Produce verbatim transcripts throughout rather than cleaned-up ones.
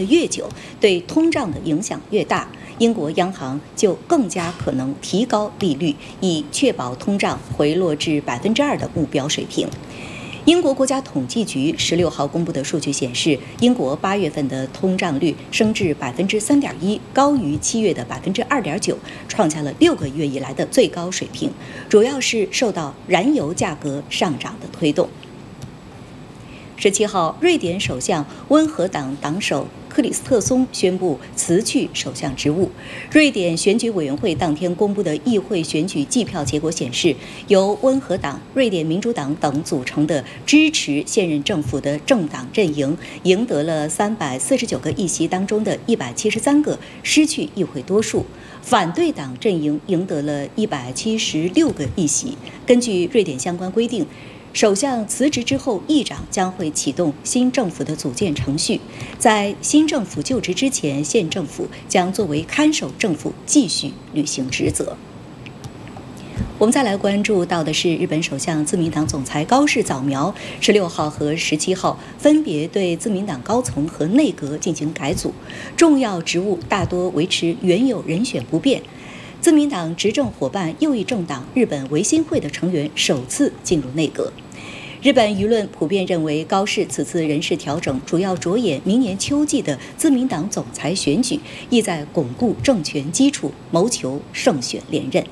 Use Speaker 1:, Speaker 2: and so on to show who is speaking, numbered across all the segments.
Speaker 1: 得越久，对通胀的影响越大，英国央行就更加可能提高利率，以确保通胀回落至百分之二的目标水平。英国国家统计局十六号公布的数据显示，英国八月份的通胀率升至百分之三点一，高于七月的百分之二点九，创下了六个月以来的最高水平，主要是受到燃油价格上涨的推动。十七号，瑞典首相温和党党首克里斯特松宣布辞去首相职务。瑞典选举委员会当天公布的议会选举计票结果显示，由温和党、瑞典民主党等组成的支持现任政府的政党阵营赢得了三百四十九个议席当中的一百七十三个，失去议会多数。反对党阵营赢得了一百七十六个议席。根据瑞典相关规定，首相辞职之后，议长将会启动新政府的组建程序。在新政府就职之前，县政府将作为看守政府继续履行职责。我们再来关注到的是，日本首相自民党总裁高市早苗十六号和十七号分别对自民党高层和内阁进行改组，重要职务大多维持原有人选不变。自民党执政伙伴右翼政党日本维新会的成员首次进入内阁。日本舆论普遍认为，高市此次人事调整主要着眼明年秋季的自民党总裁选举，意在巩固政权基础，谋求胜选连任。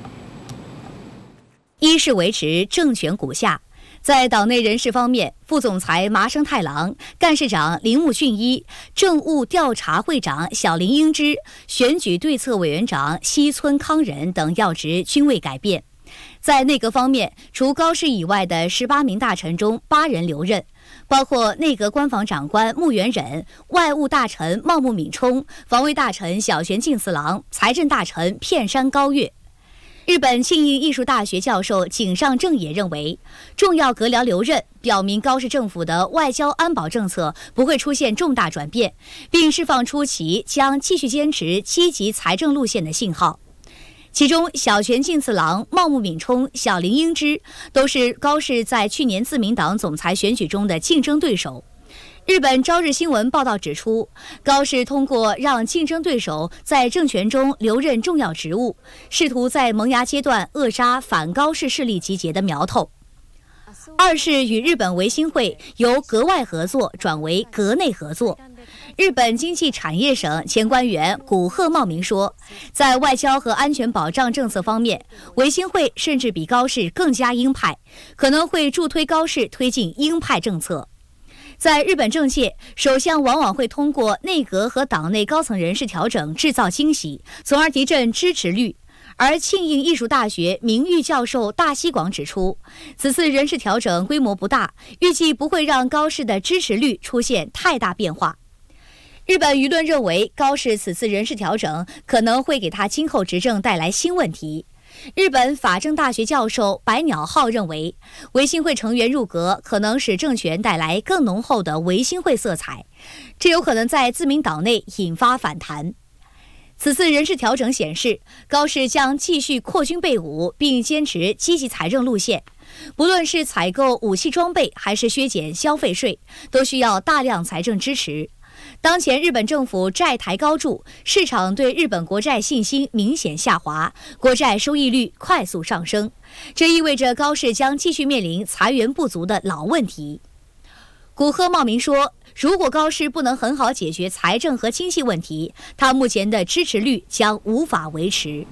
Speaker 2: 一是维持政权骨架。在党内人事方面，副总裁麻生太郎、干事长铃木俊一、政务调查会长小林英之、选举对策委员长西村康人等要职均未改变。在内阁方面，除高市以外的十八名大臣中，八人留任，包括内阁官房长官木原忍、外务大臣茂木敏充、防卫大臣小泉进次郎、财政大臣片山高月。日本庆应艺术大学教授井上正也认为，重要阁僚留任表明高市政府的外交安保政策不会出现重大转变，并释放出其将继续坚持积极财政路线的信号。其中，小泉进次郎、茂木敏充、小林英之都是高市在去年自民党总裁选举中的竞争对手。日本朝日新闻报道指出，高市通过让竞争对手在政权中留任重要职务，试图在萌芽阶段扼杀反高市势力集结的苗头。二是与日本维新会由阁外合作转为阁内合作。日本经济产业省前官员古贺茂明说，在外交和安全保障政策方面，维新会甚至比高市更加鹰派，可能会助推高市推进鹰派政策。在日本政界，首相往往会通过内阁和党内高层人事调整制造惊喜，从而提振支持率。而庆应艺术大学名誉教授大西广指出，此次人事调整规模不大，预计不会让高市的支持率出现太大变化。日本舆论认为，高市此次人事调整可能会给他今后执政带来新问题。日本法政大学教授白鸟浩认为，维新会成员入阁可能使政权带来更浓厚的维新会色彩，这有可能在自民党内引发反弹。此次人事调整显示，高市将继续扩军备武，并坚持积极财政路线。不论是采购武器装备，还是削减消费税，都需要大量财政支持。当前日本政府债台高筑，市场对日本国债信心明显下滑，国债收益率快速上升，这意味着高市将继续面临财源不足的老问题。古贺茂明说，如果高市不能很好解决财政和经济问题，他目前的支持率将无法维持。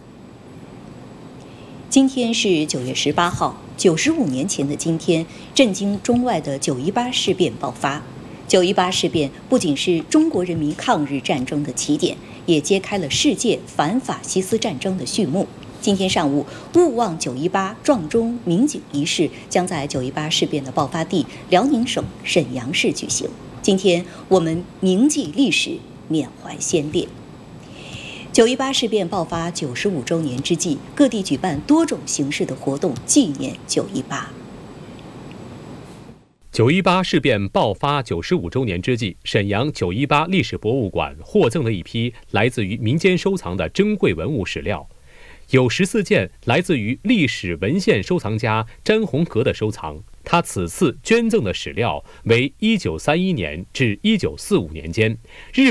Speaker 1: 今天是九月十八号，九十五年前的今天，震惊中外的九一八事变爆发。九一八事变不仅是中国人民抗日战争的起点，也揭开了世界反法西斯战争的序幕。今天上午，勿忘九一八撞钟鸣警仪式将在九一八事变的爆发地辽宁省沈阳市举行。今天我们铭记历史，缅怀先烈。九一八事变爆发九十五周年之际，各地举办多种形式的活动纪念九一八。
Speaker 3: 九一八事变爆发九十五周年之际，沈阳九一八历史博物馆获赠了一批来自于民间收藏的珍贵文物史料，有十四件来自于历史文献收藏家詹宏阁的收藏。他此次捐赠的史料为一九三一年至一九四五年间日